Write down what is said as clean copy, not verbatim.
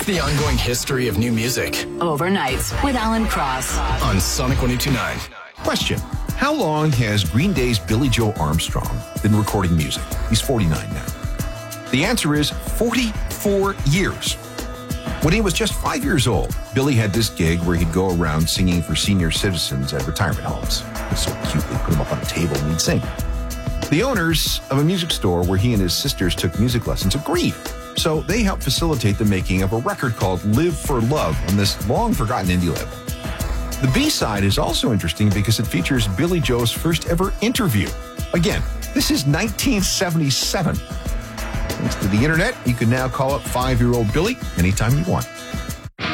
the ongoing history of new music. Overnights with Alan Cross on Sonic 102.9. Question. How long has Green Day's Billy Joe Armstrong been recording music? He's 49 now. The answer is 44 years. When he was just 5 years old, Billy had this gig where he'd go around singing for senior citizens at retirement homes. It was so cute, they'd put him up on a table and he'd sing. The owners of a music store where he and his sisters took music lessons agreed. So they helped facilitate the making of a record called Live for Love on this long-forgotten indie label. The B-side is also interesting because it features Billy Joe's first ever interview. Again, this is 1977. Thanks to the internet, you can now call up 5-year-old Billy anytime you want.